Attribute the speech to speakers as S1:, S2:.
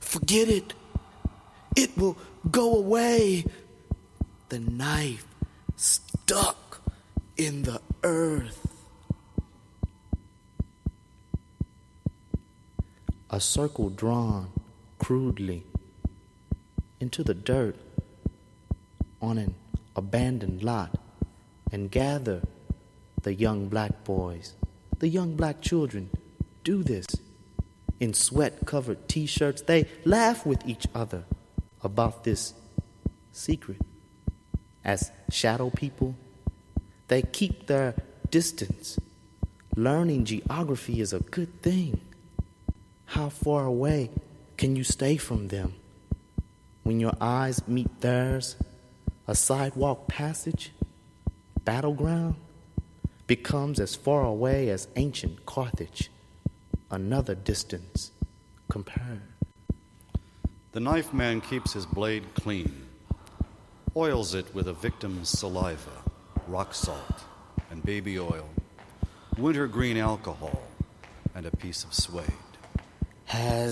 S1: Forget it. It will go away. The knife stuck in the earth. A circle drawn crudely into the dirt on an abandoned lot, and gather the young black boys, the young black children do this. In sweat-covered t-shirts, they laugh with each other about this secret. As shadow people, they keep their distance. Learning geography is a good thing. How far away can you stay from them? When your eyes meet theirs, a sidewalk passage, battleground, becomes as far away as ancient Carthage, another distance compared.
S2: The knife man keeps his blade clean, oils it with a victim's saliva, rock salt, and baby oil, wintergreen alcohol, and a piece of suede.
S1: Has